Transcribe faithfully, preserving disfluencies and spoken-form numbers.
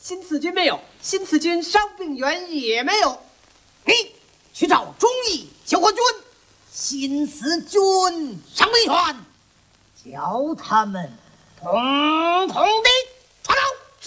新四军没有，新四军伤病员也没有。 你去找忠义救国军、新四军伤病员，叫他们统统的。